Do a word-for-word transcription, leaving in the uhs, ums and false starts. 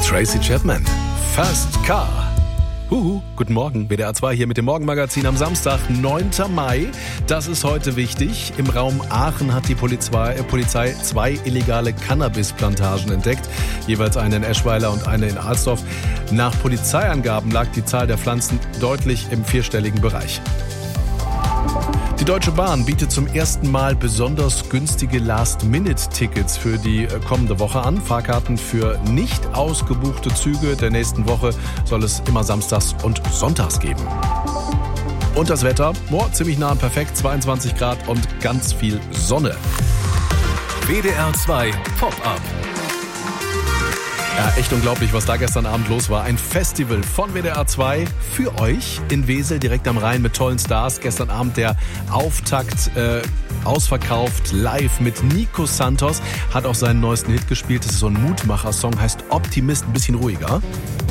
Tracy Chapman, Fast Car. Huhu, guten Morgen, W D R zwei hier mit dem Morgenmagazin am Samstag, neunten Mai. Das ist heute wichtig. Im Raum Aachen hat die Polizei, äh, Polizei zwei illegale Cannabisplantagen entdeckt. Jeweils eine in Eschweiler und eine in Alsdorf. Nach Polizeiangaben lag die Zahl der Pflanzen deutlich im vierstelligen Bereich. Die Deutsche Bahn bietet zum ersten Mal besonders günstige Last-Minute-Tickets für die kommende Woche an. Fahrkarten für nicht ausgebuchte Züge der nächsten Woche soll es immer samstags und sonntags geben. Und das Wetter, oh, ziemlich nah und perfekt, zweiundzwanzig Grad und ganz viel Sonne. W D R zwei Pop-Up. Ja, echt unglaublich, was da gestern Abend los war. Ein Festival von W D R zwei für euch in Wesel, direkt am Rhein mit tollen Stars. Gestern Abend der Auftakt äh, ausverkauft, live mit Nico Santos. Hat auch seinen neuesten Hit gespielt. Das ist so ein Mutmacher-Song, heißt Optimist, ein bisschen ruhiger.